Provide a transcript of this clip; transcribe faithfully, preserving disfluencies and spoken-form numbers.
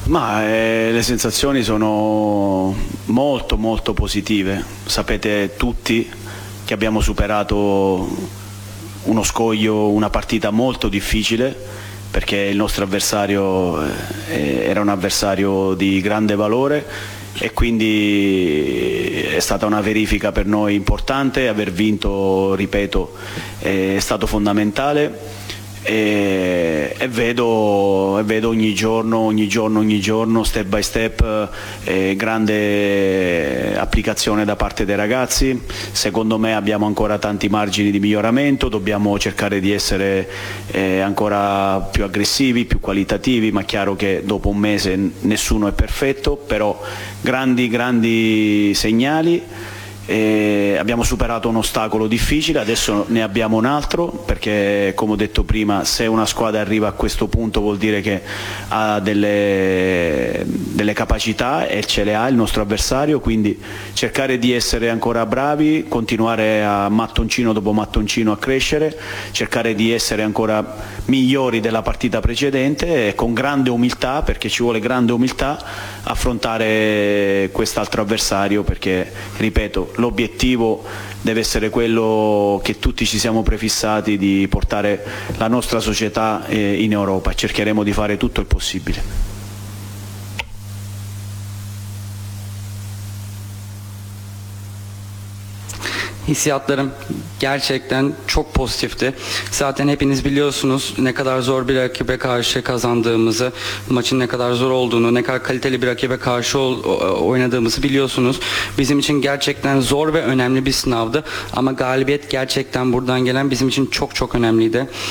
Ma eh, le sensazioni sono molto molto positive. Sapete tutti che abbiamo superato uno scoglio, una partita molto difficile, perché il nostro avversario eh, era un avversario di grande valore e quindi è stata una verifica per noi importante. Aver vinto, ripeto, è stato fondamentale. E, e, vedo, e vedo ogni giorno, ogni giorno, ogni giorno, step by step, eh, grande applicazione da parte dei ragazzi. Secondo me abbiamo ancora tanti margini di miglioramento, dobbiamo cercare di essere eh, ancora più aggressivi, più qualitativi, ma è chiaro che dopo un mese nessuno è perfetto, però grandi, grandi segnali. E abbiamo superato un ostacolo difficile, adesso ne abbiamo un altro, perché come ho detto prima, se una squadra arriva a questo punto vuol dire che ha delle, delle capacità e ce le ha il nostro avversario, quindi cercare di essere ancora bravi, continuare a mattoncino dopo mattoncino a crescere, cercare di essere ancora migliori della partita precedente e con grande umiltà, perché ci vuole grande umiltà, affrontare quest'altro avversario, perché ripeto, l'obiettivo deve essere quello che tutti ci siamo prefissati, di portare la nostra società in Europa. Cercheremo di fare tutto il possibile. Hissiyatlarım gerçekten çok pozitifti. Zaten hepiniz biliyorsunuz ne kadar zor bir rakibe karşı kazandığımızı, maçın ne kadar zor olduğunu, ne kadar kaliteli bir rakibe karşı oynadığımızı biliyorsunuz. Bizim için gerçekten zor ve önemli bir sınavdı. Ama galibiyet gerçekten buradan gelen bizim için çok çok önemliydi.